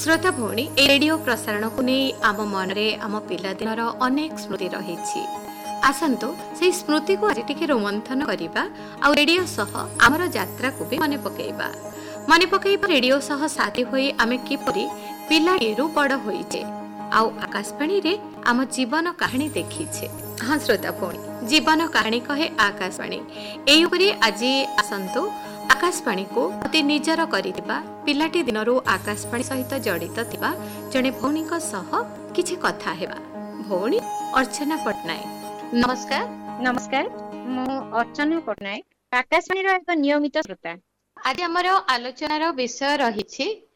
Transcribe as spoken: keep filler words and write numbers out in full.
श्रोता भौणी ए रेडियो प्रसारण को नहीं आम मनरे आम पिलादिनर अनेक स्मृति रही आसतु से स्मृति को आज टिके रोमंथन करवा आ रेडियो सह आमर यात्रा को भी मन पकेबा मन पकेबा रेडियो सह साथी होई आमे किपरि पिलाटीरू बड़ होइछे आउ आकाशवाणी रे आम जीवन कहानी देखीछे। हाँ श्रोता भौणी जीवन कहानी कहे आकाशवाणी एई उपरि आज आसतु आकाशवाणी को अति निजर करितिबा पिलाटी दिनरू आकाशवाणी सहित जड़ित थिबा जने भौणी सह किछि कथा हेबा। भौणी अर्चना पटनायक नमस्कार। नमस्कार मु अर्चना पटनायक आकाशवाणी एक नियमित श्रोता। आज आमर आलोचनार विषय रही